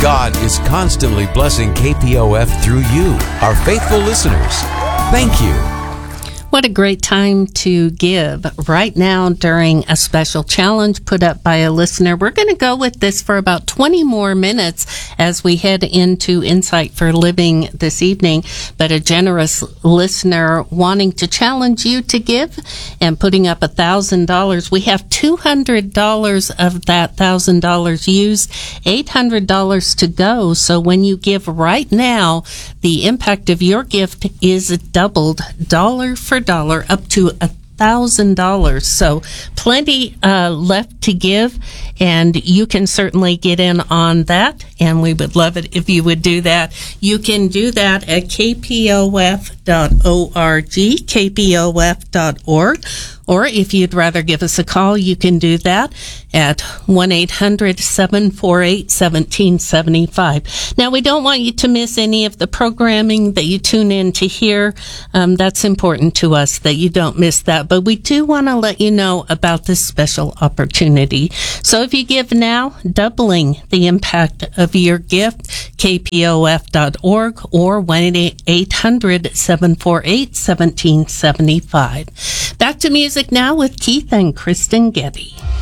God is constantly blessing KPOF through you, our faithful listeners. Thank you. What a great time to give right now during a special challenge put up by a listener. We're going to go with this for about 20 more minutes as we head into Insight for Living this evening. But a generous listener wanting to challenge you to give and putting up $1,000. We have $200 of that $1,000 used, $800 to go. So when you give right now, the impact of your gift is doubled, dollar for dollar, up to $1,000. So plenty left to give, and you can certainly get in on that, and we would love it if you would do that. You can do that at kpof.org, kpof.org, or if you'd rather give us a call, you can do that at 1-800-748-1775. Now, we don't want you to miss any of the programming that you tune in to hear. That's important to us that you don't miss that. But we do want to let you know about this special opportunity. So if you give now, doubling the impact of your gift, kpof.org or 1-800-748-1775. Back to music now with Keith and Kristen Getty.